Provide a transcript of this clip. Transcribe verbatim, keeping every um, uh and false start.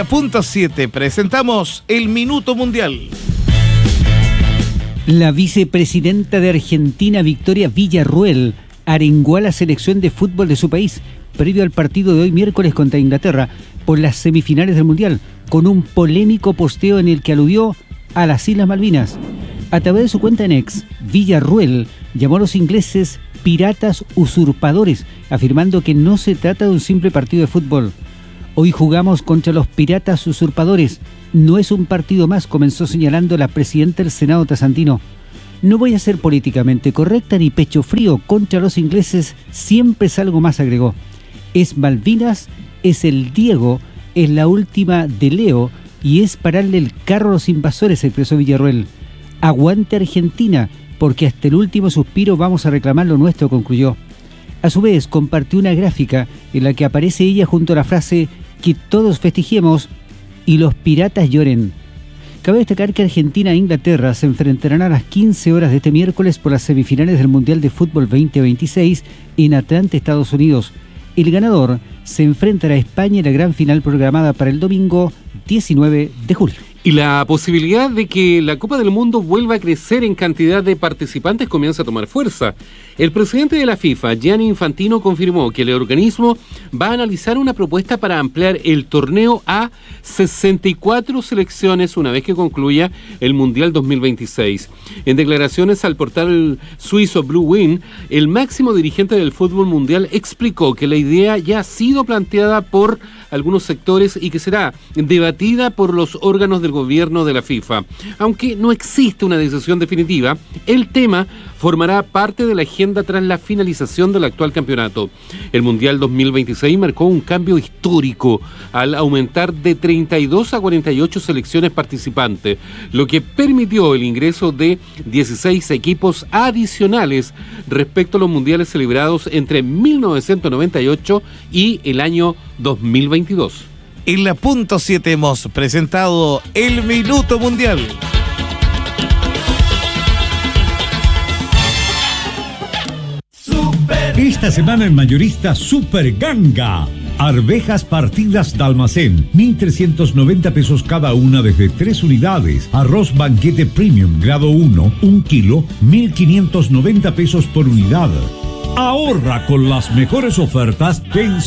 punto siete presentamos el Minuto Mundial. La vicepresidenta de Argentina, Victoria Villarruel, arengó a la selección de fútbol de su país previo al partido de hoy miércoles contra Inglaterra por las semifinales del Mundial, con un polémico posteo en el que aludió a las Islas Malvinas. A través de su cuenta en X, Villarruel llamó a los ingleses piratas usurpadores, afirmando que no se trata de un simple partido de fútbol. Hoy jugamos contra los piratas usurpadores. No es un partido más, comenzó señalando la presidenta del Senado trasandino. No voy a ser políticamente correcta ni pecho frío. Contra los ingleses siempre es algo más, agregó. Es Malvinas, es el Diego, es la última de Leo y es pararle el carro a los invasores, expresó Villarruel. Aguante Argentina, porque hasta el último suspiro vamos a reclamar lo nuestro, concluyó. A su vez, compartió una gráfica en la que aparece ella junto a la frase que todos festejemos y los piratas lloren. Cabe destacar que Argentina e Inglaterra se enfrentarán a las quince horas de este miércoles por las semifinales del Mundial de Fútbol veinte veintiséis en Atlanta, Estados Unidos. El ganador se enfrentará a España en la gran final programada para el domingo diecinueve de julio. Y la posibilidad de que la Copa del Mundo vuelva a crecer en cantidad de participantes comienza a tomar fuerza. El presidente de la FIFA, Gianni Infantino, confirmó que el organismo va a analizar una propuesta para ampliar el torneo a sesenta y cuatro selecciones una vez que concluya el Mundial dos mil veintiséis. En declaraciones al portal suizo Blue Win, el máximo dirigente del fútbol mundial explicó que la idea ya ha sido planteada por algunos sectores y que será debatida por los órganos del gobierno de la FIFA. Aunque no existe una decisión definitiva, el tema formará parte de la agenda tras la finalización del actual campeonato. El Mundial dos mil veintiséis marcó un cambio histórico al aumentar de treinta y dos a cuarenta y ocho selecciones participantes, lo que permitió el ingreso de dieciséis equipos adicionales respecto a los mundiales celebrados entre mil novecientos noventa y ocho y el año dos mil veintidós. En la punto siete hemos presentado el Minuto Mundial. Esta semana en Mayorista Super Ganga. Arvejas partidas de almacén, mil trescientos noventa pesos cada una desde tres unidades. Arroz banquete premium grado uno, un kilo, mil quinientos noventa pesos por unidad. Ahorra con las mejores ofertas en